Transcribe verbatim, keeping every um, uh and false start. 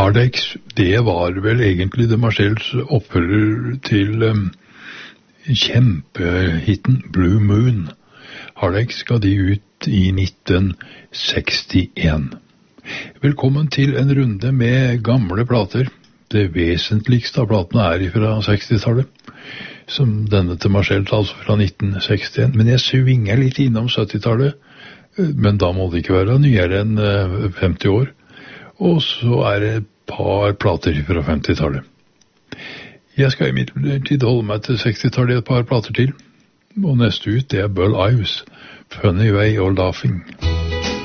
Hard X, det var vel egentlig de Marcells oppfølger til um, kjempehitten Blue Moon. Hard X ga de ut i nitten sekstien. Velkommen til en runde med gamle plater. Det vesentligste av platene er fra sekstitallet, som denne til Marcells, altså fra nitten sekstien. Men jeg svinger litt innom syttitallet, men da må det ikke være nyere enn femti år. Og så er det et par plater fra femtitallet. Jeg skal imidlertid holde meg til sekstitallet et par plater til. Og neste ut, det er Burl Ives, Funny Way of Laughing.